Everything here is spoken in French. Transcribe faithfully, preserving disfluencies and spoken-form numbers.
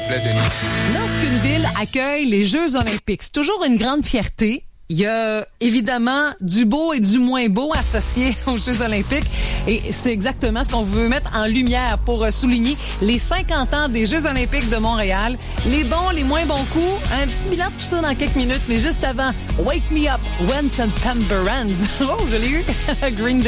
plaît, Denis? Lorsqu'une ville accueille les Jeux olympiques, c'est toujours une grande fierté. Il y a évidemment du beau et du moins beau associé aux Jeux olympiques. Et c'est exactement ce qu'on veut mettre en lumière pour souligner les cinquante ans des Jeux olympiques de Montréal. Les bons, les moins bons coups. Un petit bilan de tout ça dans quelques minutes. Mais juste avant, Wake Me Up When September Ends. Oh, je l'ai eu. Green Day.